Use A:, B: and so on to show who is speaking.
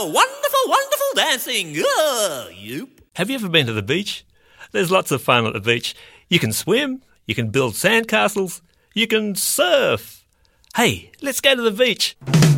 A: wonderful, wonderful dancing. Yoop.
B: Have you ever been to the beach? There's lots of fun at the beach. You can swim, you can build sandcastles, you can surf. Hey, let's go to the beach.